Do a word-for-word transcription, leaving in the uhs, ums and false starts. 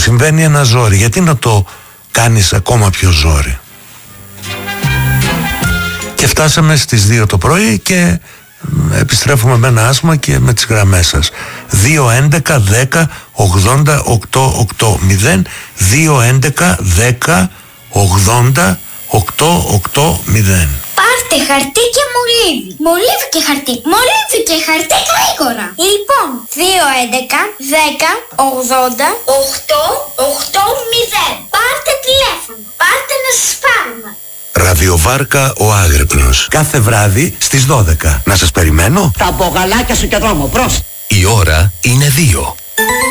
συμβαίνει ένα ζόρι, γιατί να το κάνεις ακόμα πιο ζόρι? Και φτάσαμε στις δύο το πρωί και επιστρέφουμε με ένα άσμα και με τις γραμμές σας. δύο έντεκα δέκα ογδόντα οκτώ ογδόντα δύο έντεκα δέκα ογδόντα οκτώ ογδόντα. Πάρτε χαρτί και μολύβι. Μολύβι και χαρτί. Μολύβι και χαρτί γρήγορα. Λοιπόν, δύο έντεκα δέκα ογδόντα οκτώ ογδόντα. Πάρτε τηλέφωνο. Πάρτε να σας πάρουμε. Ραδιοβάρκα ο Άγρυπνος. Κάθε βράδυ στις δώδεκα. Να σας περιμένω. Τα μπογαλάκια σου και δρόμο. Προς. Η ώρα είναι δύο.